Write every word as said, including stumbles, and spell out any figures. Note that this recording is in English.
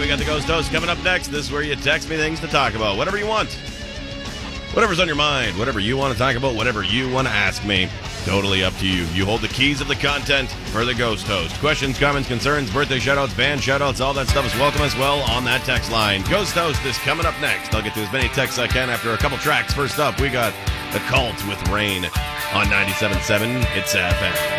We got the Ghost Host coming up next. This is where you text me things to talk about. Whatever you want. Whatever's on your mind. Whatever you want to talk about. Whatever you want to ask me. Totally up to you. You hold the keys of the content for the Ghost Host. Questions, comments, concerns, birthday shoutouts, band shoutouts, all that stuff is welcome as well on that text line. Ghost Host is coming up next. I'll get to as many texts as I can after a couple tracks. First up, we got The Cult with Rain on ninety-seven point seven. It's F M.